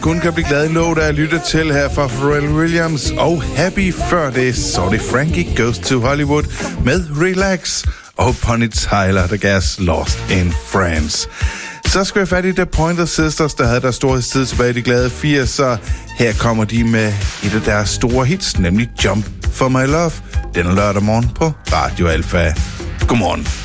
kun kan blive glad i låt af at lytte til her fra Pharrell Williams. Og Happy før det, så det Frankie Goes to Hollywood med Relax. Og Bonnie Tyler, der gav os Lost in France. Så skal vi fat i The Pointer Sisters, der havde deres storhedstid tilbage i de glade 80'er. Her kommer de med et af deres store hits, nemlig Jump for My Love. Den lørdag morgen på Radio Alpha. Godmorgen.